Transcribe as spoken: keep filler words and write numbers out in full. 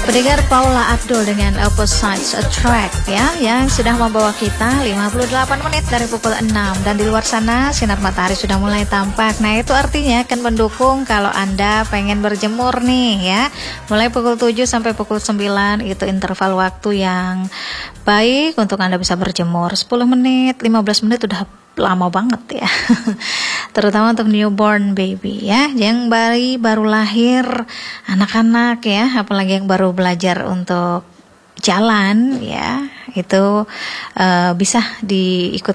Pendengar, Paula Abdul dengan Opposites Attract ya, yang sudah membawa kita lima puluh delapan menit dari pukul enam. Dan di luar sana sinar matahari sudah mulai tampak. Nah, itu artinya akan mendukung kalau Anda pengen berjemur nih ya. Mulai pukul tujuh sampai pukul sembilan itu interval waktu yang baik untuk Anda bisa berjemur. Sepuluh menit, lima belas menit udah lama banget ya. Terutama untuk newborn baby ya, yang bayi baru lahir, anak-anak ya, apalagi yang baru belajar untuk jalan ya, itu uh, bisa diikut